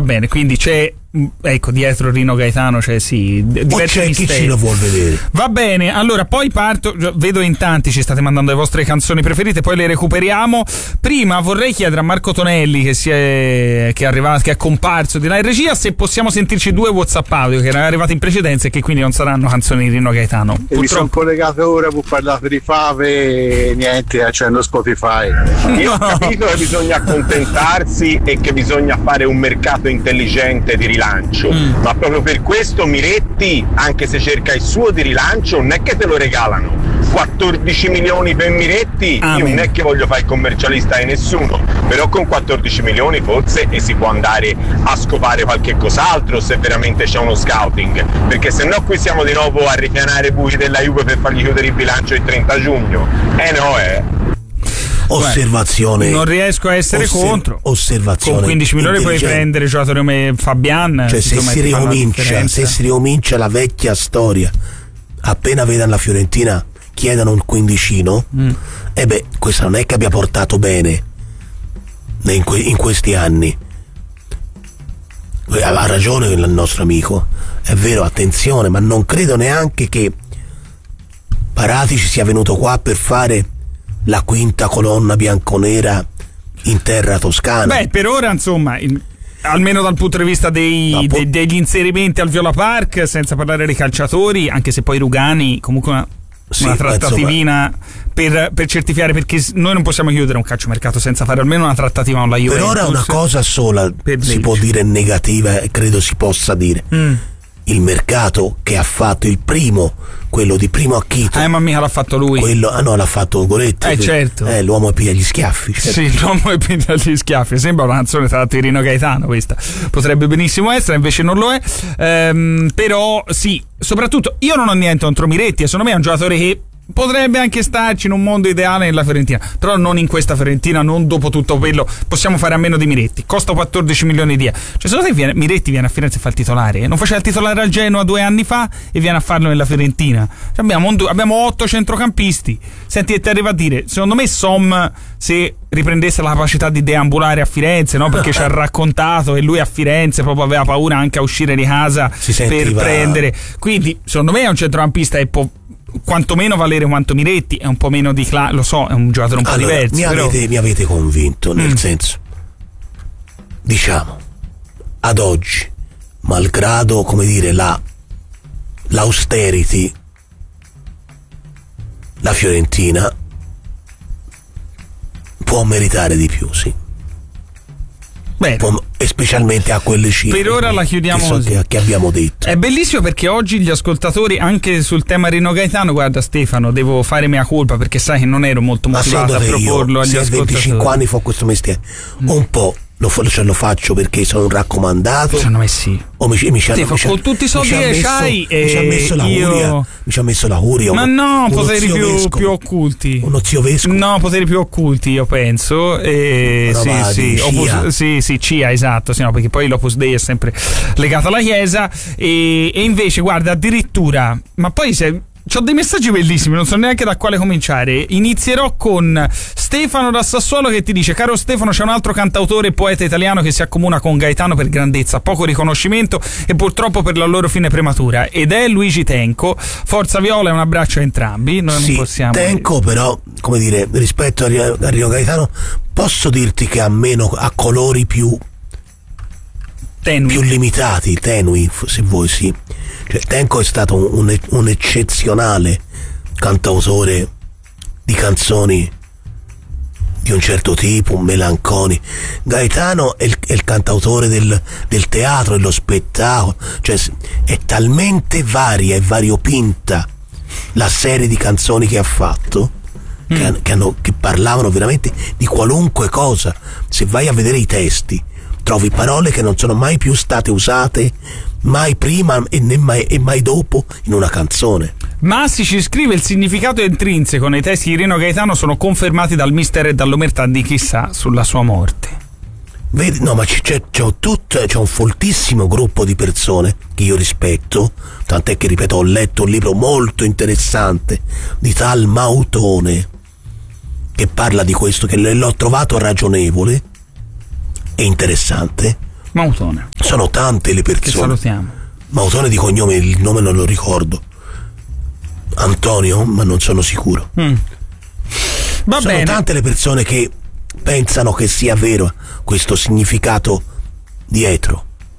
bene, quindi c'è, ecco, dietro Rino Gaetano c'è diversi c'è misteri. chi ce lo vuol vedere. Va bene, allora poi parto, vedo in tanti ci state mandando le vostre canzoni preferite, poi le recuperiamo. Prima vorrei chiedere a Marco Tonelli che è comparso di là in regia, se possiamo sentirci 2 WhatsApp audio che erano arrivati in precedenza e che quindi non saranno canzoni di Rino Gaetano. E mi sono collegato ora per parlare di fave e niente, accendo Spotify. Io ho capito che bisogna accontentarsi e che bisogna fare un mercato intelligente di rilancio, ma proprio per questo Miretti, anche se cerca il suo di rilancio, non è che te lo regalano. 14 milioni per Miretti, io non è che voglio fare il commercialista di nessuno, però con 14 milioni forse si può andare a scopare qualche cos'altro se veramente c'è uno scouting, perché se no qui siamo di nuovo a ripianare buchi della Juve per fargli chiudere il bilancio il 30 giugno. Osservazione. Non riesco a essere contro. Osservazione. Con 15 milioni puoi prendere giocatori come Fabian. Cioè, se si ricomincia la vecchia storia, appena vedano la Fiorentina chiedano un quindicino, questa non è che abbia portato bene in questi anni. Ha ragione il nostro amico, è vero, attenzione, ma non credo neanche che Paratici sia venuto qua per fare la quinta colonna bianconera in terra toscana. Beh, per ora insomma, almeno dal punto di vista degli inserimenti al Viola Park, senza parlare dei calciatori, anche se poi Rugani comunque una trattativina per certificare, perché noi non possiamo chiudere un calciomercato senza fare almeno una trattativa con la Juventus. Per ora una cosa sola si può dire negativa e credo si possa dire. Il mercato che ha fatto il primo, quello di primo acchito. Ma mica l'ha fatto lui. L'ha fatto Goretti. Certo. L'uomo piglia gli schiaffi. Certo. Sì, l'uomo piglia gli schiaffi. Sembra una canzone tra l'altro di Rino Gaetano questa. Potrebbe benissimo essere, invece non lo è. Però sì, soprattutto io non ho niente contro Miretti e secondo me è un giocatore che potrebbe anche starci in un mondo ideale nella Fiorentina, però non in questa Fiorentina, non dopo tutto quello. Possiamo fare a meno di Miretti, costa 14 milioni di euro. Cioè, secondo te Miretti viene a Firenze e fa il titolare? Non faceva il titolare al Genoa 2 anni fa e viene a farlo nella Fiorentina? Cioè, abbiamo 8 centrocampisti. Senti, che ti arriva a dire, secondo me Som, se riprendesse la capacità di deambulare a Firenze, no? Perché ci ha raccontato e lui a Firenze proprio aveva paura anche a uscire di casa per prendere, quindi secondo me è un centrocampista e può quantomeno valere quanto Miretti, è un po' meno di lo so, è un giocatore un po' diverso. Mi avete convinto, nel senso, diciamo, ad oggi, malgrado, come dire, l'austerity, la Fiorentina può meritare di più, sì. E specialmente a quelle cifre per ora la chiudiamo che abbiamo detto. È bellissimo perché oggi gli ascoltatori, anche sul tema Rino Gaetano, guarda Stefano, devo fare mea colpa perché sai che non ero molto motivato a proporlo agli ascoltatori. 25 anni fa questo mestiere, un po' lo faccio perché sono un raccomandato. Secondo me sì. O con tutti i soldi che c'hai mi ci ha messo la curia. Ma no, poteri più occulti. Uno zio vescovo. No, poteri più occulti, io penso. Sì, CIA, esatto. Sì, no, perché poi l'Opus Dei è sempre legato alla Chiesa. E invece, guarda, addirittura, ma poi c'ho dei messaggi bellissimi, non so neanche da quale cominciare. Inizierò con Stefano da Sassuolo che ti dice: caro Stefano, c'è un altro cantautore e poeta italiano che si accomuna con Gaetano per grandezza, poco riconoscimento e purtroppo per la loro fine prematura, ed è Luigi Tenco. Forza Viola e un abbraccio a entrambi. Noi non possiamo. Tenco però, come dire, rispetto a Rino Gaetano, posso dirti che ha colori più limitati, tenui, se vuoi, sì. Cioè, Tenco è stato un eccezionale cantautore di canzoni di un certo tipo, un melanconico. Gaetano è il cantautore del teatro, dello spettacolo, cioè è talmente varia e variopinta la serie di canzoni che ha fatto che parlavano veramente di qualunque cosa. Se vai a vedere i testi trovi parole che non sono mai più state usate, mai prima e mai dopo, in una canzone. Massi ci scrive: il significato intrinseco nei testi di Rino Gaetano sono confermati dal mister e dall'omertà di chissà sulla sua morte. Vedi, no, ma c'è un foltissimo gruppo di persone che io rispetto, tant'è che, ripeto, ho letto un libro molto interessante di tal Mautone che parla di questo, che l'ho trovato ragionevole e interessante, Mautone. Sono tante le persone. Che salutiamo. Mautone di cognome, il nome non lo ricordo. Antonio, ma non sono sicuro. Va sono bene. Tante le persone che pensano che sia vero questo significato dietro.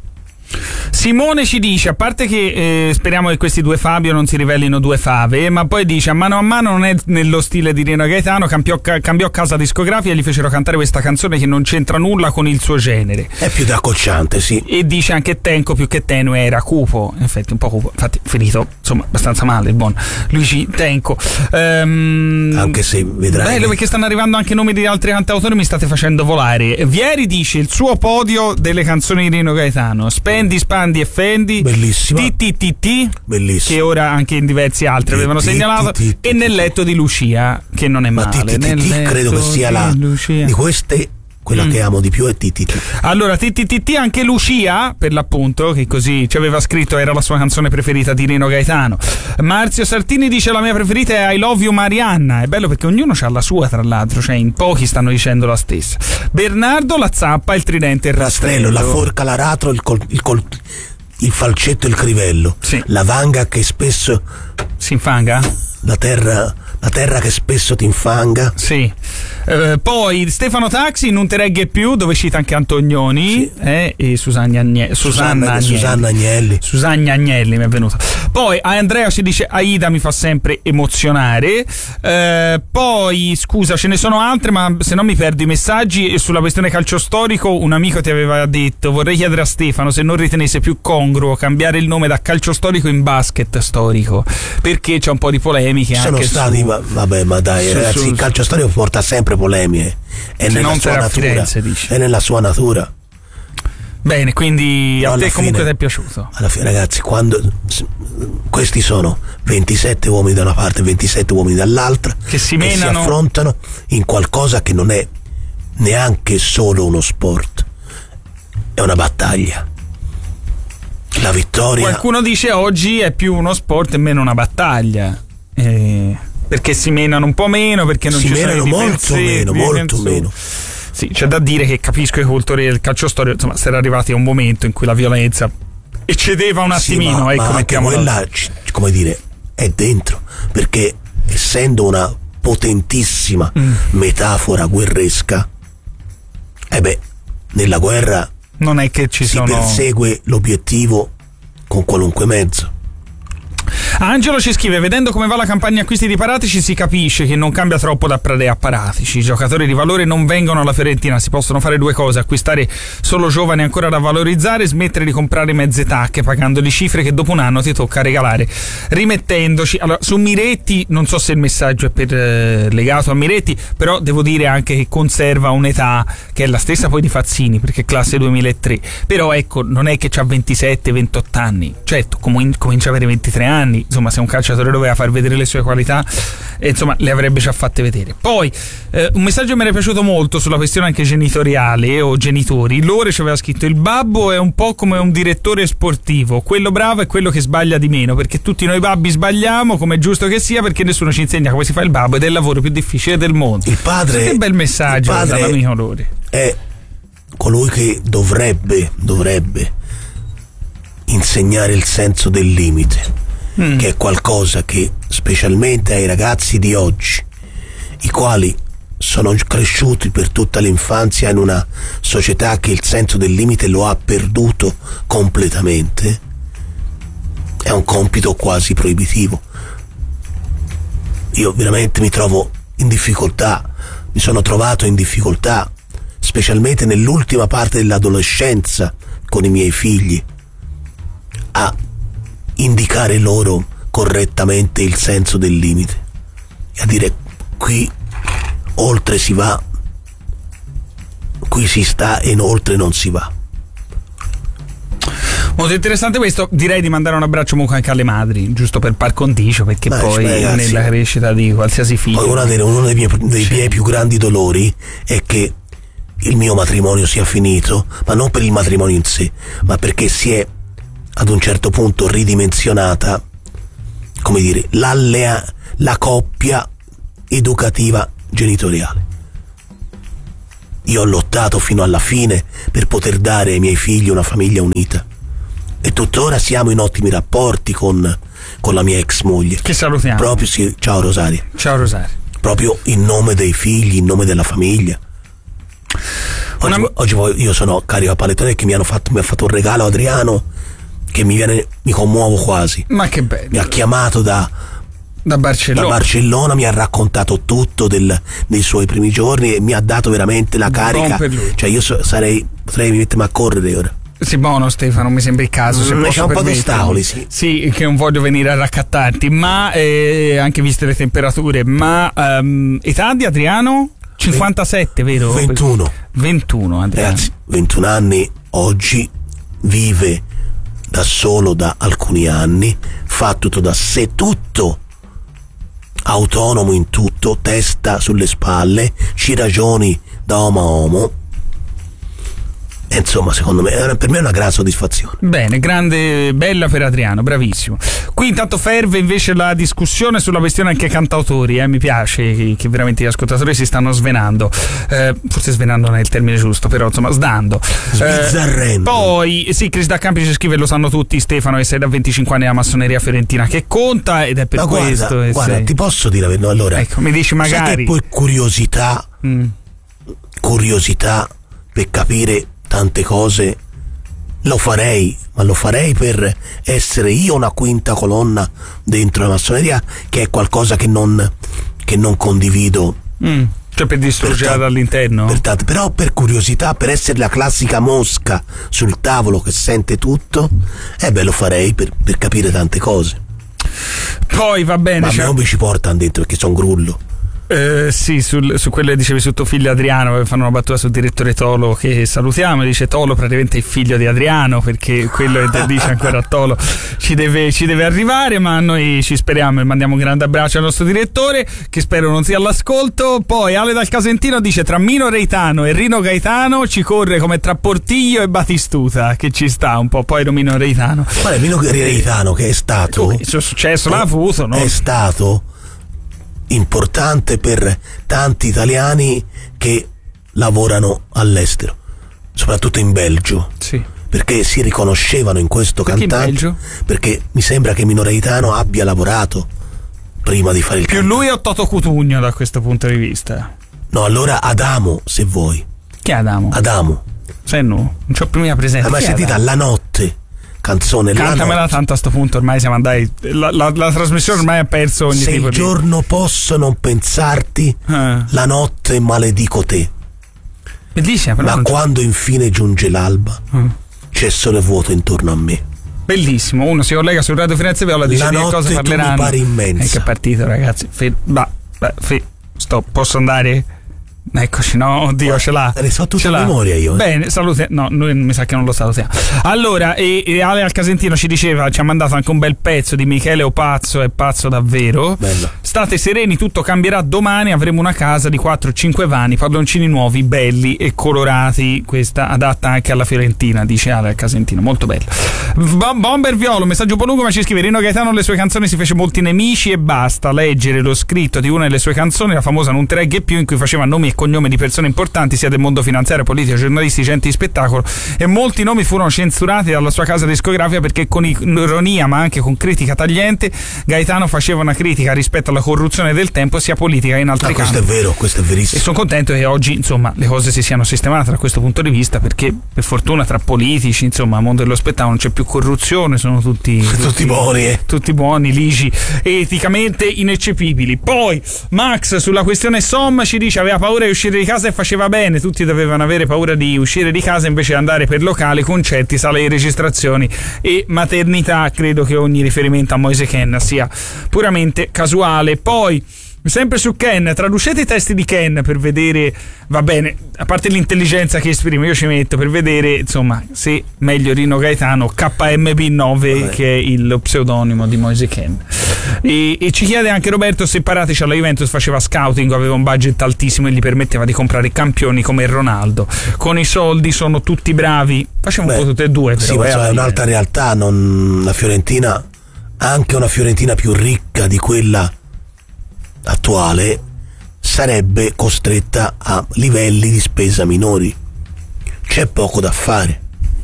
Simone ci dice, a parte che speriamo che questi due Fabio non si rivelino due fave, ma poi dice a mano non è nello stile di Rino Gaetano, cambiò casa discografica e gli fecero cantare questa canzone che non c'entra nulla con il suo genere. È più da accocciante, sì. E dice anche Tenco più che tenue era cupo, in effetti un po' cupo, infatti finito insomma abbastanza male il buon Luigi Tenco. Anche se vedrai. Bello, perché stanno arrivando anche nomi di altri cantautori, mi state facendo volare. Vieri dice il suo podio delle canzoni di Rino Gaetano: Spendi, Spandi e Fendi, bellissima, TTTT, bellissima, che ora anche in diversi altri avevano segnalato, e Nel letto di Lucia, che non è male. TTT credo che sia la di queste quella che amo di più è TTT. Allora TTT anche Lucia, per l'appunto, che così ci aveva scritto, era la sua canzone preferita di Rino Gaetano. Marzio Sartini dice la mia preferita è I Love You Marianna. È bello perché ognuno ha la sua, tra l'altro, cioè in pochi stanno dicendo la stessa. Bernardo la zappa, il tridente e il rastrello, la forca, l'aratro, il falcetto e il crivello, sì. La vanga che spesso si infanga, la terra che spesso ti infanga. Sì. Poi Stefano Taxi, Non te regge più, dove cita anche Antonioni, sì. E Susanna Agnelli. Susanna Agnelli mi è venuta. Poi Andrea ci dice Aida mi fa sempre emozionare. Poi scusa, ce ne sono altre, ma se no mi perdo i messaggi. E sulla questione calcio storico un amico ti aveva detto: vorrei chiedere a Stefano se non ritenesse più congruo cambiare il nome da calcio storico in basket storico, perché c'è un po' di polemiche. Sono anche stati ma dai ragazzi, il calcio storico porta sempre polemiche, è nella sua natura, Firenze, è nella sua natura. Bene, quindi a te comunque ti è piaciuto? Alla fine ragazzi, quando questi sono 27 uomini da una parte e 27 uomini dall'altra che si menano, si affrontano in qualcosa che non è neanche solo uno sport, è una battaglia. La vittoria, qualcuno dice oggi è più uno sport e meno una battaglia, perché si menano un po' meno, perché non si ci menano sono molto meno. Sì, c'è da dire che capisco i cultori del calcio storico, insomma, si era arrivati a un momento in cui la violenza eccedeva un attimino, ma anche quella, come dire, è dentro, perché essendo una potentissima metafora guerresca, nella guerra non è che si persegue l'obiettivo con qualunque mezzo. Angelo ci scrive: vedendo come va la campagna acquisti di Paratici si capisce che non cambia troppo da Pradea a Paratici, i giocatori di valore non vengono alla Fiorentina, si possono fare due cose: acquistare solo giovani ancora da valorizzare e smettere di comprare mezze tacche pagandoli cifre che dopo un anno ti tocca regalare rimettendoci. Allora, su Miretti non so se il messaggio è legato a Miretti, però devo dire anche che conserva un'età che è la stessa poi di Fazzini, perché è classe 2003, però ecco, non è che c'ha 27-28 anni, certo comincia a avere 23 anni, insomma, se un calciatore doveva far vedere le sue qualità, insomma, le avrebbe già fatte vedere. Poi un messaggio che mi era piaciuto molto sulla questione anche genitoriale o genitori. Lore ci aveva scritto: il babbo è un po' come un direttore sportivo, quello bravo è quello che sbaglia di meno, perché tutti noi babbi sbagliamo, come è giusto che sia, perché nessuno ci insegna come si fa il babbo ed è il lavoro più difficile del mondo. Il padre, che bel messaggio dall'amico Lore. È colui che dovrebbe insegnare il senso del limite, che è qualcosa che specialmente ai ragazzi di oggi, i quali sono cresciuti per tutta l'infanzia in una società che il senso del limite lo ha perduto completamente, è un compito quasi proibitivo. Io veramente mi trovo in difficoltà, mi sono trovato in difficoltà specialmente nell'ultima parte dell'adolescenza con i miei figli a indicare loro correttamente il senso del limite e a dire: qui oltre si va, qui si sta e oltre non si va. Molto interessante questo. Direi di mandare un abbraccio comunque anche alle madri, giusto per par condicio, perché poi ragazzi, nella crescita di qualsiasi figlio, poi uno dei miei più grandi dolori è che il mio matrimonio sia finito, ma non per il matrimonio in sé, ma perché si è ad un certo punto ridimensionata, come dire, la coppia educativa genitoriale. io ho lottato fino alla fine per poter dare ai miei figli una famiglia unita, e tuttora siamo in ottimi rapporti con la mia ex moglie, che salutiamo. Proprio sì, ciao Rosaria. Ciao Rosaria. Proprio in nome dei figli, in nome della famiglia. Oggi io sono carico a panettone che mi ha fatto un regalo Adriano che mi commuovo quasi. Ma che bello. Mi ha chiamato da Barcellona, mi ha raccontato tutto dei suoi primi giorni e mi ha dato veramente la carica. Cioè io potrei mettermi a correre ora. Sì, buono Stefano, mi sembra il caso. Se c'è un po' di stavoli, sì. Sì, che non voglio venire a raccattarti, ma anche viste le temperature. Ma età di Adriano? 57, vero? 21 Adriano. Ragazzi, 21 anni, oggi vive da solo da alcuni anni, fa tutto da sé, tutto autonomo in tutto, testa sulle spalle, ci ragioni da uomo a uomo. E insomma, secondo me, per me è una gran soddisfazione. Bene, grande, bella per Adriano, bravissimo. Qui intanto ferve invece la discussione sulla questione anche cantautori, mi piace che veramente gli ascoltatori si stanno svenando, forse svenando non è il termine giusto, però insomma sdando, sbizzarrendo. Poi sì, Chris da Campi ci scrive: lo sanno tutti Stefano, che sei da 25 anni alla massoneria fiorentina che conta, ed è per questo. Guarda, ti posso dire, no, allora, ecco, mi dici magari, sai che poi curiosità per capire tante cose, lo farei, ma lo farei per essere io una quinta colonna dentro la massoneria, che è qualcosa che non condivido. Cioè per distruggerla dall'interno? Però per curiosità, per essere la classica mosca sul tavolo che sente tutto, lo farei per capire tante cose. Poi va bene. Ma me non mi ci portano dentro perché sono grullo. Sì, su quello che dicevi su tuo figlio Adriano, fanno una battuta sul direttore Tolo, che salutiamo, e dice: Tolo praticamente è il figlio di Adriano, perché quello che dice ancora a Tolo ci deve arrivare, ma noi ci speriamo e mandiamo un grande abbraccio al nostro direttore, che spero non sia all'ascolto. Poi Ale dal Casentino dice: tra Mino Reitano e Rino Gaetano ci corre come tra Portillo e Batistuta, che ci sta un po'. Poi Mino Reitano, qual è Mino Reitano, che è stato il suo successo l'ha avuto, no? È stato importante per tanti italiani che lavorano all'estero, soprattutto in Belgio. Sì. Perché si riconoscevano in questo cantante. Perché mi sembra che Mino Reitano abbia lavorato prima di fare il più cantante. Lui o Toto Cutugno da questo punto di vista? No, allora Adamo, se vuoi. Chi è Adamo? Adamo. Se no, non c'ho prima presente. Ma sentita La Notte, canzone. Cantamela tanto a sto punto, ormai siamo andati, la trasmissione ormai ha perso ogni se tipo di... Se il giorno posso non pensarti, la notte maledico te. Bellissima, però ma quando infine giunge l'alba, c'è sole vuoto intorno a me. Bellissimo, uno si collega su Radio Firenze Viola, dice di che cosa parleranno. Mi pare immensa. Che partito, ragazzi. Posso andare? Eccoci, no, oddio, ce l'ha. Ne so tutta la memoria io. Bene, salute. No, noi mi sa che non lo salutiamo. Allora, e Ale al Casentino ci diceva, ci ha mandato anche un bel pezzo di Michele Opazzo, è pazzo davvero. Bello. State sereni, tutto cambierà domani, avremo una casa di 4-5 vani, padroncini nuovi, belli e colorati. Questa adatta anche alla Fiorentina, dice Ale al Casentino, molto bella. Bomber Violo, messaggio un po' lungo, ma ci scrive: Rino Gaetano le sue canzoni si fece molti nemici e basta leggere lo scritto di una delle sue canzoni, la famosa Non te regge più, in cui faceva nomi e cognome di persone importanti sia del mondo finanziario, politico, giornalisti, gente di spettacolo, e molti nomi furono censurati dalla sua casa discografica perché con ironia ma anche con critica tagliente Gaetano faceva una critica rispetto alla corruzione del tempo sia politica che in altri campi. Questo è verissimo. E sono contento che oggi insomma le cose si siano sistemate da questo punto di vista, perché per fortuna tra politici, insomma, mondo dello spettacolo non c'è più corruzione, sono tutti buoni, tutti buoni, ligi, eticamente ineccepibili. Poi Max sulla questione Som ci dice: aveva paura di uscire di casa e faceva bene, tutti dovevano avere paura di uscire di casa invece di andare per locali, concerti, sale di registrazioni e maternità. Credo che ogni riferimento a Moise Ken sia puramente casuale. Poi sempre su Ken, traducete i testi di Ken per vedere, va bene, a parte l'intelligenza che esprime, io ci metto per vedere insomma se meglio Rino Gaetano KMB9 che è lo pseudonimo di Moise Ken. E ci chiede anche Roberto se Paratici alla Juventus faceva scouting, aveva un budget altissimo e gli permetteva di comprare campioni come Ronaldo. Con i soldi sono tutti bravi, facciamo un po' tutte e due, però sì, ma è un'altra realtà. La Fiorentina, anche una Fiorentina più ricca di quella attuale, sarebbe costretta a livelli di spesa minori. C'è poco da fare.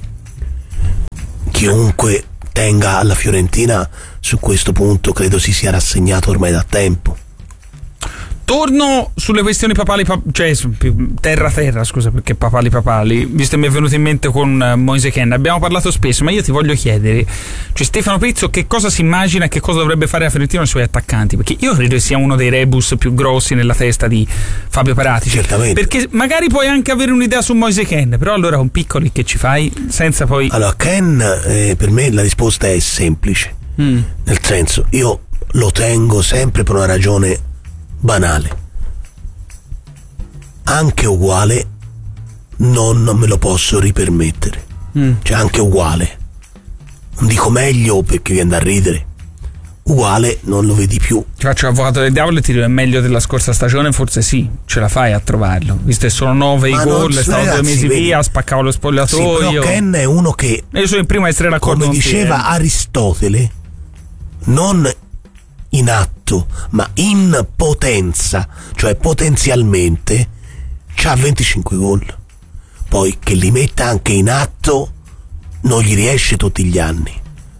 Chiunque tenga alla Fiorentina su questo punto credo si sia rassegnato ormai da tempo. Torno sulle questioni papali, cioè terra, scusa, perché papali, visto che mi è venuto in mente con Moise Kean. Abbiamo parlato spesso, ma io ti voglio chiedere, cioè Stefano Pizzo che cosa si immagina e che cosa dovrebbe fare la Fiorentina nei suoi attaccanti? Perché io credo che sia uno dei rebus più grossi nella testa di Fabio Paratici. Certamente. Perché magari puoi anche avere un'idea su Moise Kean, però allora con piccoli che ci fai senza poi... Allora, Kean, per me la risposta è semplice. Nel senso, io lo tengo sempre per una ragione banale. Anche uguale non me lo posso ripermettere. Cioè anche uguale, non dico meglio perché viene da ridere, uguale non lo vedi più. Ti faccio l'avvocato del diavolo e ti dico è meglio della scorsa stagione, forse sì, ce la fai a trovarlo, visto che sono 9 i gol, è stato 2 mesi via, spaccavo lo spogliatoio. Sì, però Kean è uno che, io sono il primo a essere d'accordo come con diceva te, Aristotele, non in atto ma in potenza, cioè potenzialmente c'ha 25 gol. Poi che li metta anche in atto non gli riesce tutti gli anni.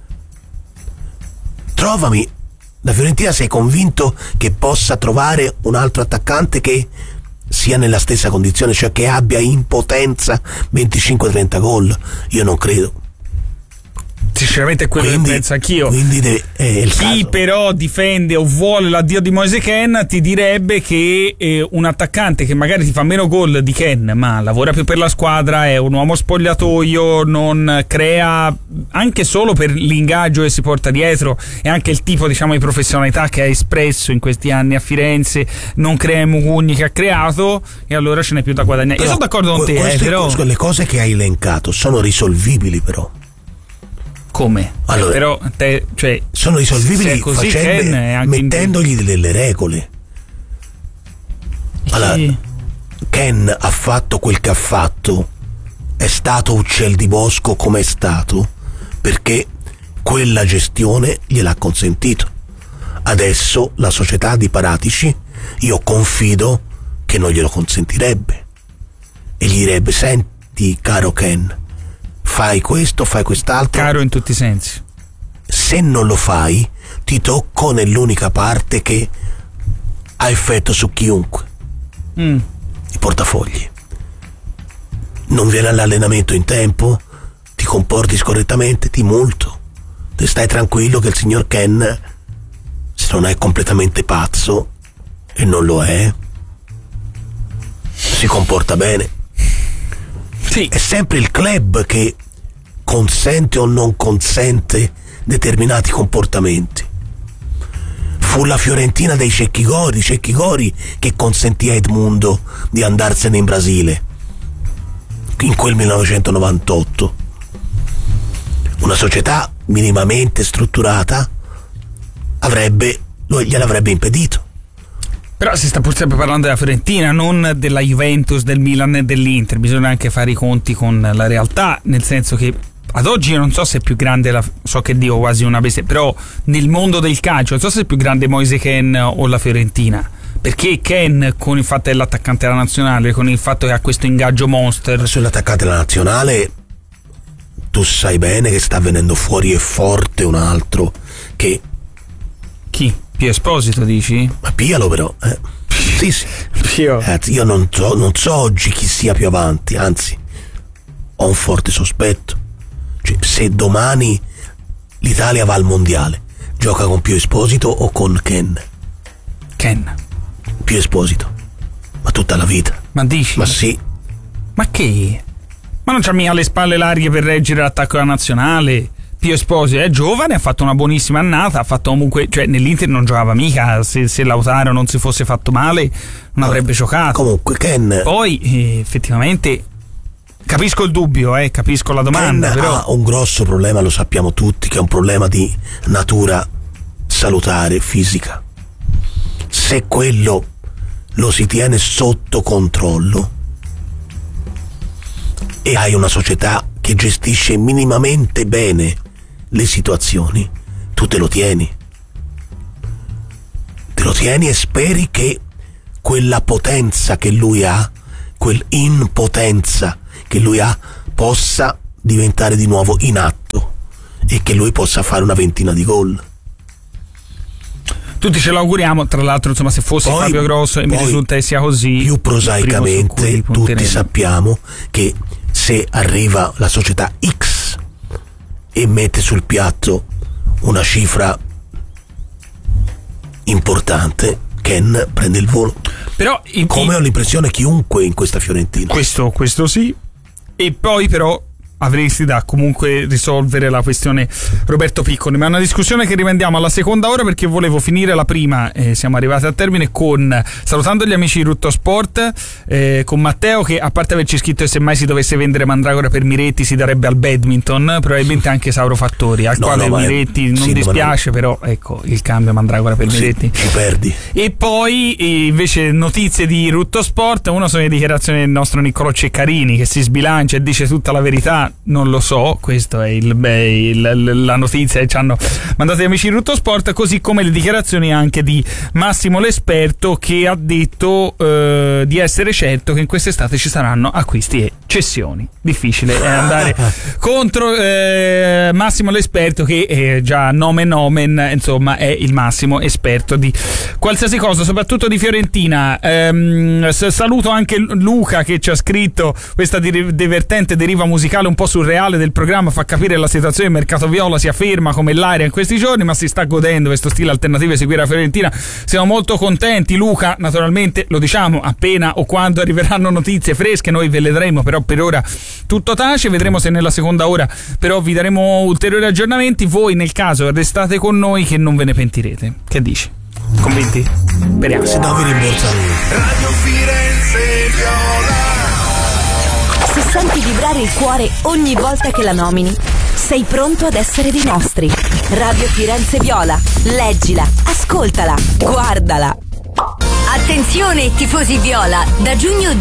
Trovami, la Fiorentina, sei convinto che possa trovare un altro attaccante che sia nella stessa condizione, cioè che abbia in potenza 25-30 gol? Io non credo. Sinceramente è quello che penso anch'io. Quindi chi caso. però difende o vuole l'addio di Moise Kean ti direbbe che un attaccante che magari ti fa meno gol di Kean ma lavora più per la squadra, è un uomo spogliatoio, non crea, anche solo per l'ingaggio che si porta dietro e anche il tipo, diciamo, di professionalità che ha espresso in questi anni a Firenze, non crea i mugugni che ha creato, e allora ce n'è più da guadagnare. Però io sono d'accordo con te, però le cose che hai elencato sono risolvibili, però. Come? Allora, però cioè, sono risolvibili così, mettendogli delle regole. Allora, Kean ha fatto quel che ha fatto, è stato uccel di bosco come è stato perché quella gestione gliel'ha consentito. Adesso la società di Paratici, io confido che non glielo consentirebbe e gli direbbe: senti caro Kean, fai questo, fai quest'altro. Caro in tutti i sensi. Se non lo fai, ti tocco nell'unica parte che ha effetto su chiunque. I portafogli. Non vieni all'allenamento in tempo, ti comporti scorrettamente, ti multo. Te stai tranquillo che il signor Kean, se non è completamente pazzo, e non lo è, si comporta bene. Sì. È sempre il club che consente o non consente determinati comportamenti. Fu la Fiorentina dei Cecchi Gori che consentì a Edmundo di andarsene in Brasile in quel 1998. Una società minimamente strutturata gliel'avrebbe impedito. Però si sta pur sempre parlando della Fiorentina, non della Juventus, del Milan e dell'Inter. Bisogna anche fare i conti con la realtà, nel senso che ad oggi io non so se è più grande, so che dico quasi una bestia, però nel mondo del calcio non so se è più grande Moise Kean o la Fiorentina, perché Kean, con il fatto dell'attaccante della nazionale, con il fatto che ha questo ingaggio monster. Sull'attaccante della nazionale tu sai bene che sta venendo fuori e forte un altro che... Chi? Pio Esposito, dici? Ma piglialo però, Sì. Pio. Io non so oggi chi sia più avanti, anzi ho un forte sospetto. Cioè, se domani l'Italia va al mondiale, gioca con Pio Esposito o con Kean? Pio Esposito, ma tutta la vita. Ma dici? Ma sì. Ma che? Ma non c'ha mica le spalle larghe per reggere l'attacco della nazionale? Pio Esposito è giovane, ha fatto una buonissima annata, ha fatto comunque, cioè nell'Inter non giocava mica, se Lautaro non si fosse fatto male non avrebbe giocato. Comunque Kean, poi effettivamente capisco il dubbio, capisco la domanda, Kean però ha un grosso problema, lo sappiamo tutti, che è un problema di natura salutare, fisica. Se quello lo si tiene sotto controllo e hai una società che gestisce minimamente bene le situazioni, tu te lo tieni e speri che quella potenza che lui ha, quell'impotenza che lui ha, possa diventare di nuovo in atto e che lui possa fare una ventina di gol. Tutti ce l'auguriamo, tra l'altro, insomma, se fosse Fabio Grosso e mi risulta che sia così. Più prosaicamente tutti sappiamo che se arriva la società X e mette sul piatto una cifra importante, Ken prende il volo. Però come ho l'impressione chiunque in questa Fiorentina. Questo sì. E poi però avresti da comunque risolvere la questione Roberto Piccoli, ma è una discussione che rimandiamo alla seconda ora, perché volevo finire la prima, siamo arrivati a termine salutando gli amici di Rutto Sport, con Matteo, che a parte averci scritto che se mai si dovesse vendere Mandragora per Miretti si darebbe al badminton, probabilmente anche Sauro Fattori, al quale Miretti non dispiace, però ecco, il cambio Mandragora per Miretti ci perdi. E poi invece notizie di Rutto Sport, uno sono le dichiarazioni del nostro Niccolò Ceccarini, che si sbilancia e dice tutta la verità. Non lo so, questa è la notizia che ci hanno mandato gli amici di Rutto Sport, così come le dichiarazioni anche di Massimo L'Esperto, che ha detto di essere certo che in quest'estate ci saranno acquisti e cessioni. Difficile andare contro Massimo L'Esperto, che già nomen insomma è il massimo esperto di qualsiasi cosa, soprattutto di Fiorentina. Saluto anche Luca, che ci ha scritto questa divertente deriva musicale un po' surreale del programma, fa capire la situazione del mercato viola sia ferma come l'aria in questi giorni, ma si sta godendo questo stile alternativo e seguire la Fiorentina. Siamo molto contenti, Luca. Naturalmente lo diciamo appena o quando arriveranno notizie fresche, noi ve le daremo, però per ora tutto tace. Vedremo se nella seconda ora però vi daremo ulteriori aggiornamenti. Voi nel caso restate con noi, che non ve ne pentirete. Che dici? Convinti? Speriamo. Se no vi rimborsano. Radio Firenze Viola. Se senti vibrare il cuore ogni volta che la nomini, sei pronto ad essere dei nostri. Radio Firenze Viola. Leggila, ascoltala, guardala. Attenzione tifosi viola, da giugno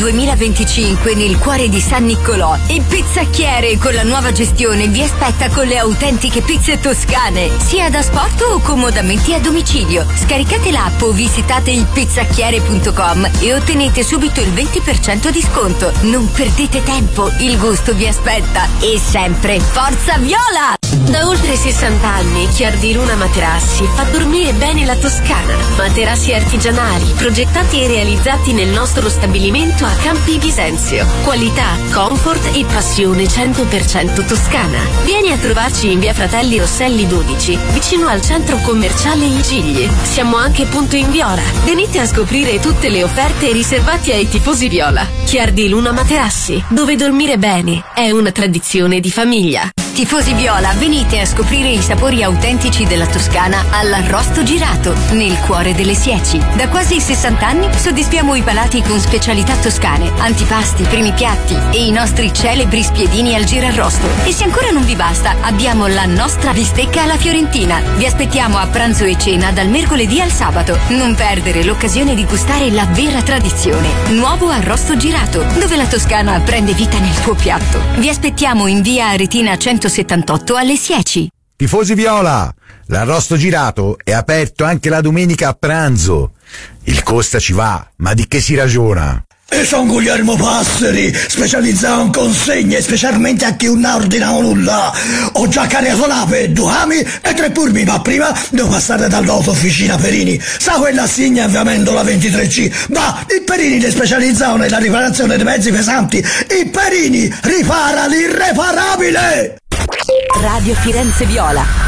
2025 nel cuore di San Niccolò il Pizzacchiere con la nuova gestione vi aspetta con le autentiche pizze toscane, sia da sport o comodamente a domicilio. Scaricate l'app o visitate il pizzacchiere.com e ottenete subito il 20% di sconto. Non perdete tempo, il gusto vi aspetta e sempre Forza Viola! Da oltre 60 anni Chiardi Luna Materassi fa dormire bene la Toscana. Materassi artigianali, progettati e realizzati nel nostro stabilimento a Campi Bisenzio. Qualità, comfort e passione 100% toscana. Vieni a trovarci in via Fratelli Rosselli 12, vicino al centro commerciale I Gigli. Siamo anche punto in Viola. Venite a scoprire tutte le offerte riservate ai tifosi viola. Chiardi Luna Materassi, dove dormire bene è una tradizione di famiglia. Tifosi viola, venite a scoprire i sapori autentici della Toscana all'Arrosto Girato, nel cuore delle Sieci. Da quasi 60 anni soddisfiamo i palati con specialità toscane, antipasti, primi piatti e i nostri celebri spiedini al girarrosto. E se ancora non vi basta, abbiamo la nostra bistecca alla fiorentina. Vi aspettiamo a pranzo e cena dal mercoledì al sabato. Non perdere l'occasione di gustare la vera tradizione. Nuovo Arrosto Girato, dove la Toscana prende vita nel tuo piatto. Vi aspettiamo in via Aretina 178 alle Sieci. Tifosi viola, l'Arrosto Girato è aperto anche la domenica a pranzo. Il costa ci va, ma di che si ragiona? E sono Guglielmo Passeri, specializzato in consegne, specialmente a chi non ordina nulla. Ho già caricato l'ape, 2 ami e 3 purmi, ma prima devo passare dall'autofficina Perini. Sa quella assegna avviamento la 23C? Ma il Perini è specializzato nella riparazione dei mezzi pesanti. Il Perini ripara l'irreparabile! Radio Firenze Viola.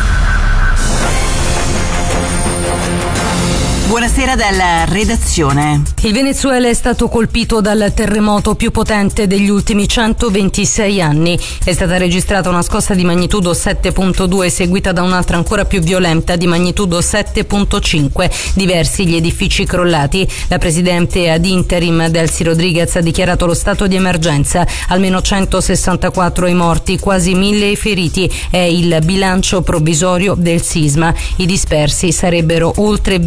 Buonasera dalla redazione. Il Venezuela è stato colpito dal terremoto più potente degli ultimi 126 anni. È stata registrata una scossa di magnitudo 7.2 seguita da un'altra ancora più violenta di magnitudo 7.5. Diversi gli edifici crollati. La presidente ad interim Delcy Rodriguez ha dichiarato lo stato di emergenza. Almeno 164 i morti, quasi 1000 i feriti. È il bilancio provvisorio del sisma. I dispersi sarebbero oltre 25.000.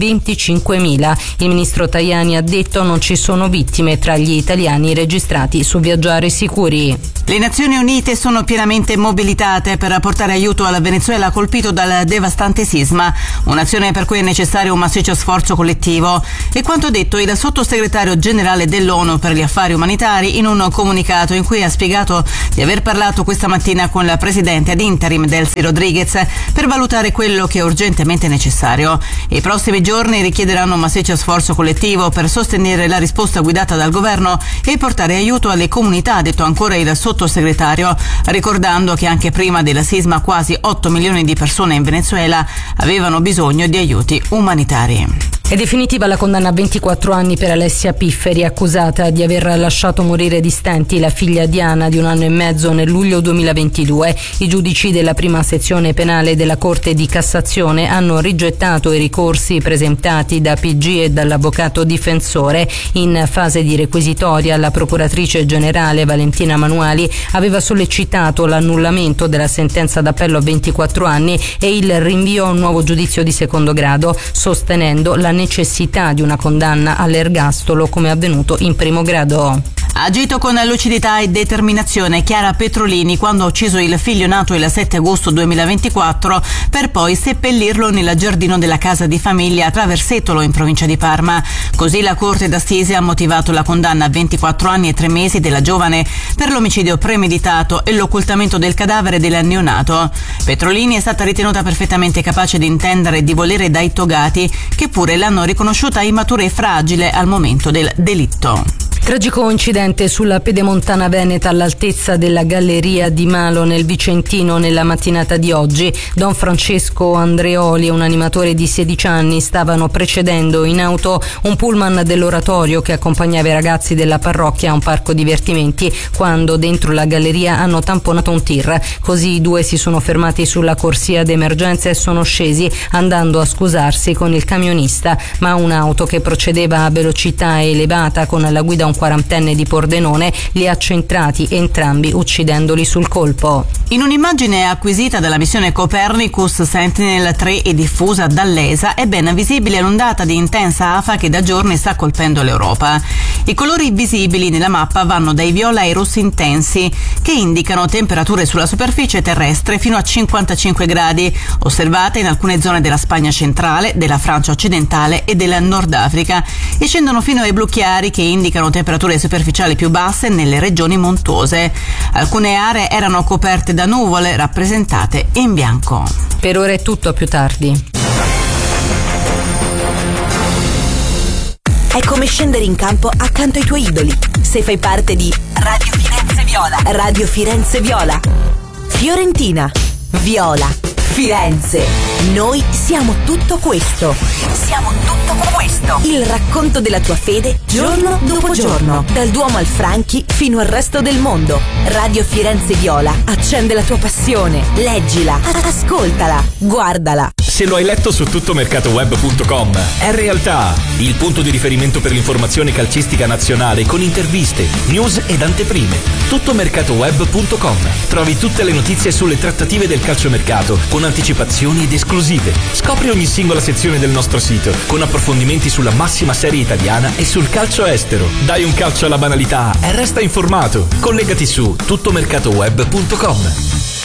5.000. Il ministro Tajani ha detto non ci sono vittime tra gli italiani registrati su Viaggiare Sicuri. Le Nazioni Unite sono pienamente mobilitate per portare aiuto al Venezuela colpito dal devastante sisma, un'azione per cui è necessario un massiccio sforzo collettivo. E quanto detto il sottosegretario generale dell'ONU per gli affari umanitari in un comunicato in cui ha spiegato di aver parlato questa mattina con la presidente ad interim Delcy Rodriguez per valutare quello che è urgentemente necessario. I prossimi giorni richiederanno un massiccio sforzo collettivo per sostenere la risposta guidata dal governo e portare aiuto alle comunità, ha detto ancora il sottosegretario, ricordando che anche prima del sisma quasi 8 milioni di persone in Venezuela avevano bisogno di aiuti umanitari. È definitiva la condanna a 24 anni per Alessia Pifferi, accusata di aver lasciato morire di stenti la figlia Diana di 1 anno e mezzo nel luglio 2022. I giudici della prima sezione penale della Corte di Cassazione hanno rigettato i ricorsi presentati da PG e dall'avvocato difensore. In fase di requisitoria la procuratrice generale Valentina Manuali aveva sollecitato l'annullamento della sentenza d'appello a 24 anni e il rinvio a un nuovo giudizio di secondo grado, sostenendo la necessità di una condanna all'ergastolo come avvenuto in primo grado. Ha agito con lucidità e determinazione Chiara Petrolini quando ha ucciso il figlio nato il 7 agosto 2024 per poi seppellirlo nel giardino della casa di famiglia a Traversetolo in provincia di Parma. Così la Corte d'Assise ha motivato la condanna a 24 anni e 3 mesi della giovane per l'omicidio premeditato e l'occultamento del cadavere del neonato. Petrolini è stata ritenuta perfettamente capace di intendere e di volere dai togati, che pure l'hanno riconosciuta immatura e fragile al momento del delitto. Tragico incidente sulla pedemontana veneta all'altezza della Galleria di Malo nel Vicentino nella mattinata di oggi. Don Francesco Andreoli e un animatore di 16 anni stavano precedendo in auto un pullman dell'oratorio che accompagnava i ragazzi della parrocchia a un parco divertimenti quando dentro la galleria hanno tamponato un tir. Così i due si sono fermati sulla corsia d'emergenza e sono scesi andando a scusarsi con il camionista, ma un'auto che procedeva a velocità elevata con alla guida un quarantenne di Pordenone li ha centrati entrambi uccidendoli sul colpo. In un'immagine acquisita dalla missione Copernicus Sentinel-3 e diffusa dall'ESA è ben visibile l'ondata di intensa afa che da giorni sta colpendo l'Europa. I colori visibili nella mappa vanno dai viola ai rossi intensi, che indicano temperature sulla superficie terrestre fino a 55 gradi, osservate in alcune zone della Spagna centrale, della Francia occidentale e del Nord Africa, e scendono fino ai blu chiari che indicano temperature superficiali più basse nelle regioni montuose. Alcune aree erano coperte da nuvole rappresentate in bianco. Per ora è tutto, a più tardi. È come scendere in campo accanto ai tuoi idoli. Se fai parte di Radio Firenze Viola. Radio Firenze Viola. Fiorentina, Viola, Firenze. Noi siamo tutto questo. Siamo tutto questo. Il racconto della tua fede giorno dopo giorno. Dal Duomo al Franchi fino al resto del mondo. Radio Firenze Viola accende la tua passione. Leggila, ascoltala, guardala. Se lo hai letto su tuttomercatoweb.com, è realtà. Il punto di riferimento per l'informazione calcistica nazionale con interviste, news ed anteprime. Tuttomercatoweb.com. Trovi tutte le notizie sulle trattative del calciomercato con anticipazioni ed esclusive. Scopri ogni singola sezione del nostro sito con approfondimenti sulla massima serie italiana e sul calcio estero. Dai un calcio alla banalità e resta informato. Collegati su tuttomercatoweb.com.